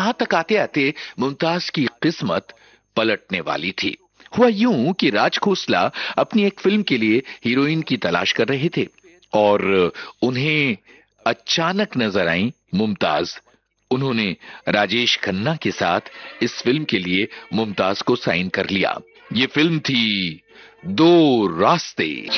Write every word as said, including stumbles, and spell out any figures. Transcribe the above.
यहां तक आते आते मुमताज की किस्मत पलटने वाली थी। हुआ यूं कि राज खोसला अपनी एक फिल्म के लिए हीरोइन की तलाश कर रहे थे और उन्हें अचानक नजर आई मुमताज। उन्होंने राजेश खन्ना के साथ इस फिल्म के लिए मुमताज को साइन कर लिया। ये फिल्म थी दो रास्ते।